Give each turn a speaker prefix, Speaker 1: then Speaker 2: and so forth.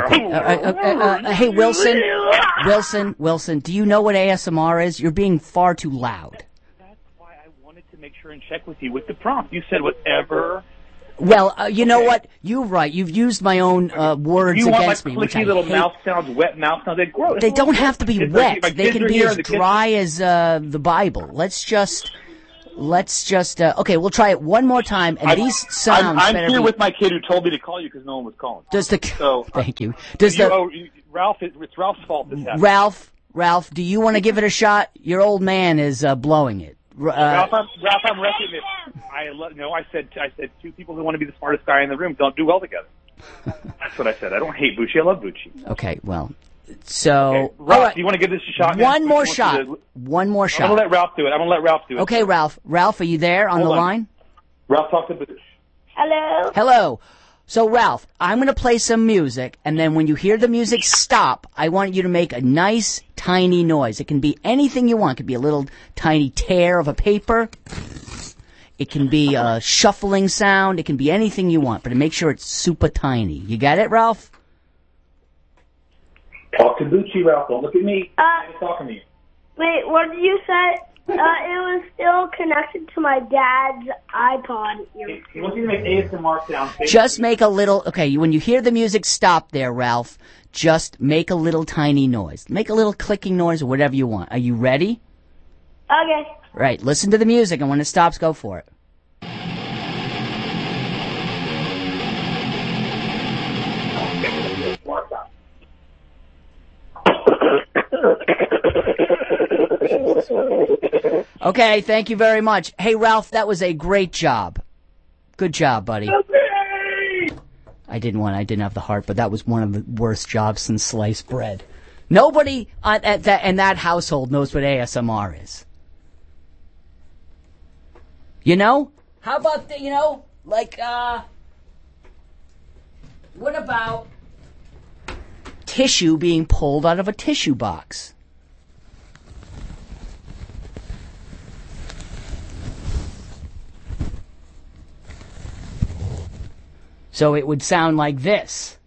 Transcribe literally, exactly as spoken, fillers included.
Speaker 1: Okay. Uh, uh, uh, uh, hey, Wilson. Wilson, Wilson, do you know what A S M R is? You're being far too loud.
Speaker 2: That's why I wanted to make sure and check with you with the prompt. You said whatever.
Speaker 1: Well, uh, you
Speaker 2: okay.
Speaker 1: know what? You're right. You've used my own uh, words
Speaker 2: you
Speaker 1: against
Speaker 2: want,
Speaker 1: me,
Speaker 2: like,
Speaker 1: which I
Speaker 2: little
Speaker 1: hate.
Speaker 2: mouth sounds, wet mouth sounds. They grow.
Speaker 1: They don't have to be
Speaker 2: it's
Speaker 1: wet.
Speaker 2: Like,
Speaker 1: they can be as
Speaker 2: the
Speaker 1: dry as uh, the Bible. Let's just, let's just. Uh, okay, we'll try it one more time, and
Speaker 2: I,
Speaker 1: these sounds.
Speaker 2: I'm, I'm
Speaker 1: better
Speaker 2: here
Speaker 1: be,
Speaker 2: with my kid who told me to call you because no one was calling.
Speaker 1: Does the?
Speaker 2: So,
Speaker 1: thank you. Does
Speaker 2: you,
Speaker 1: the?
Speaker 2: Oh, Ralph, it's Ralph's fault. This happened.
Speaker 1: Ralph, Ralph, do you want to give it a shot? Your old man is uh, blowing it. Uh,
Speaker 2: Ralph, I'm, Ralph, I'm wrecking it. I no, I said, I said, two people who want to be the smartest guy in the room don't do well together. That's what I said. I don't hate Bucci. I love Bucci.
Speaker 1: Okay, well, so
Speaker 2: okay. Ralph,
Speaker 1: all right.
Speaker 2: do you want to give this a shot?
Speaker 1: One
Speaker 2: man?
Speaker 1: more shot.
Speaker 2: To...
Speaker 1: One more shot.
Speaker 2: I'm gonna let Ralph do it. I'm gonna let Ralph do it.
Speaker 1: Okay, Ralph. Ralph, are you there on
Speaker 2: Hold
Speaker 1: the
Speaker 2: on.
Speaker 1: line?
Speaker 2: Ralph, talk to Bucci.
Speaker 3: Hello.
Speaker 1: Hello. So, Ralph, I'm going to play some music, and then when you hear the music stop, I want you to make a nice, tiny noise. It can be anything you want. It could be a little tiny tear of a paper. It can be a shuffling sound. It can be anything you want, but make sure it's super tiny. You got it, Ralph?
Speaker 2: Talk to Bucci, Ralph. Don't look at me.
Speaker 3: Uh,
Speaker 2: I'm talking to you.
Speaker 3: Wait, what did you say? Uh, it was still connected to my dad's iPod.
Speaker 2: He wants you to make A S M R sounds.
Speaker 1: Just make a little, okay, when you hear the music stop there, Ralph, just make a little tiny noise. Make a little clicking noise or whatever you want. Are you ready?
Speaker 3: Okay.
Speaker 1: Right, listen to the music, and when it stops, go for it. Okay, thank you very much. Hey, Ralph, that was a great job. Good job, buddy. I didn't want, I didn't have the heart, but that was one of the worst jobs since sliced bread. Nobody at, at that, in that household knows what A S M R is. You know? How about, the, you know, like, uh, what about tissue being pulled out of a tissue box? So it would sound like this.